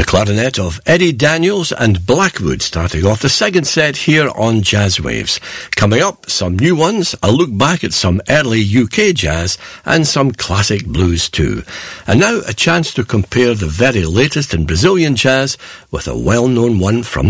clarinet of Eddie Daniels and Blackwood starting off the second set here on Jazz Waves. Coming up, some new ones, a look back at some early UK jazz and some classic blues too. And now a chance to compare the very latest in Brazilian jazz with a well-known one from the